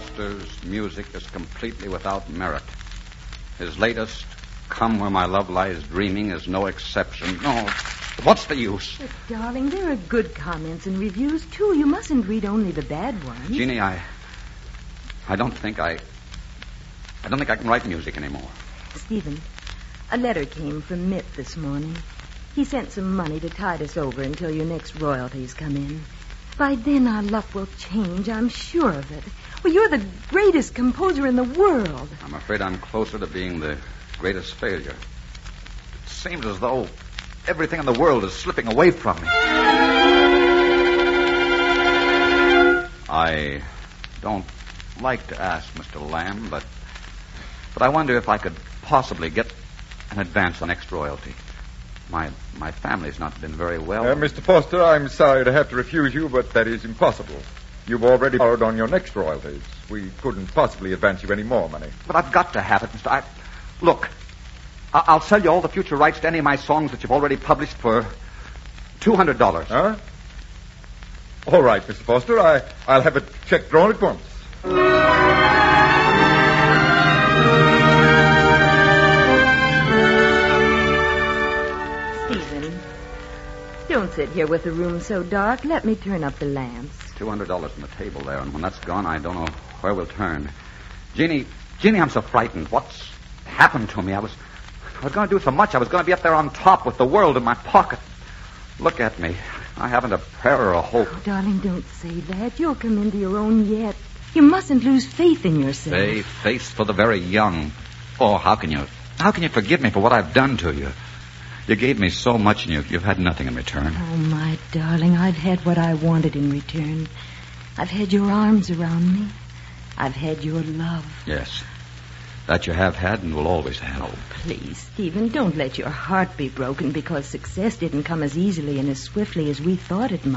Foster's music is completely without merit. His latest, Come Where My Love Lies Dreaming, is no exception. No, what's the use? But, darling, there are good comments and reviews, too. You mustn't read only the bad ones. Jeannie, I don't think I can write music anymore. Stephen, a letter came from Mitt this morning. He sent some money to tide us over until your next royalties come in. By then our luck will change, I'm sure of it. Well, you're the greatest composer in the world. I'm afraid I'm closer to being the greatest failure. It seems as though everything in the world is slipping away from me. I don't like to ask Mr. Lamb, but I wonder if I could possibly get an advance on next royalty. My family's not been very well. Mr. Foster, I'm sorry to have to refuse you, but that is impossible. You've already borrowed on your next royalties. We couldn't possibly advance you any more money. But I've got to have it, Mr. Look, I'll sell you all the future rights to any of my songs that you've already published for $200. Huh? All right, Mr. Foster. I'll have a check drawn at once. Don't sit here with the room so dark. Let me turn up the lamps. $200 on the table there, and when that's gone, I don't know where we'll turn. Jeannie, I'm so frightened. What's happened to me? I was going to do so much. I was going to be up there on top with the world in my pocket. Look at me. I haven't a prayer or a hope. Oh, darling, don't say that. You'll come into your own yet. You mustn't lose faith in yourself. Faith for the very young. Oh, how can you forgive me for what I've done to you? You gave me so much, and you've had nothing in return. Oh, my darling, I've had what I wanted in return. I've had your arms around me. I've had your love. Yes, that you have had and will always have. Oh, please, Stephen, don't let your heart be broken because success didn't come as easily and as swiftly as we thought it might.